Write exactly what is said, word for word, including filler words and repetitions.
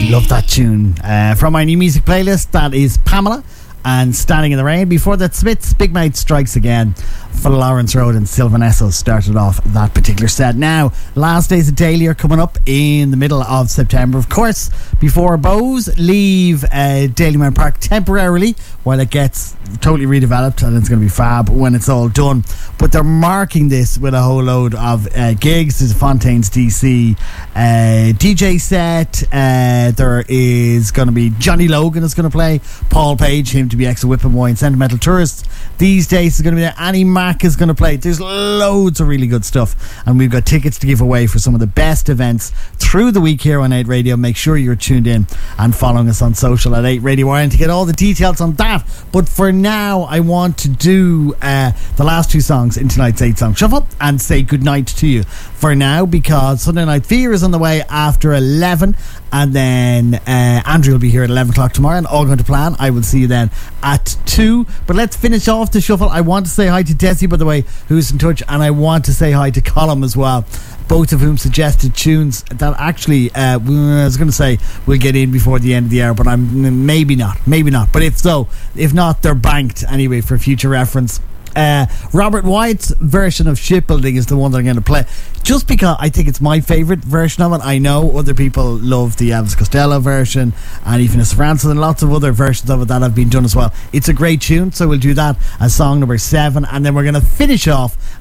Love that tune. Uh, from my new music playlist, that is Pamela and Standing in the Rain. Before that, Smith's Big Mouth Strikes Again for Lawrence Road and Sylvanesso started off that particular set. Now, last days of Daily are coming up in the middle of September, of course, before Bows leave uh, Dalymount Park temporarily while it gets totally redeveloped, and it's going to be fab when it's all done. But they're marking this with a whole load of uh, gigs. There's a Fontaines D C uh, D J set. Uh, there is going to be Johnny Logan is going to play, Paul Page, him to be ex Whipping Boy and Sentimental Tourist. These days is going to be there. Annie Mac is going to play. There's loads of really good stuff, and we've got tickets to give away for some of the best events through the week here on eight Radio. Make sure you're tuned in and following us on social at eight Radio Ireland to get all the details on that. But for now, I want to do uh, the last two songs in tonight's eight song shuffle and say goodnight to you for now, because Sunday Night Fear is on the way after eleven, and then uh, Andrew will be here at eleven o'clock tomorrow, and all going to plan. I will see you then at two. But let's finish off the shuffle. I want to say hi to Desi, by the way, who's in touch, and I want to say hi to Colm as well, both of whom suggested tunes that actually uh, I was going to say we'll get in before the end of the hour, but I'm maybe not maybe not but if so, if not, they're banked anyway for future reference. Uh, Robert Wyatt's version of Shipbuilding is the one that I'm going to play, just because I think it's my favourite version of it. I know other people love the Elvis Costello version, and even Vanessa Francis, and lots of other versions of it that have been done as well. It's a great tune, so we'll do that as song number seven, and then we're going to finish off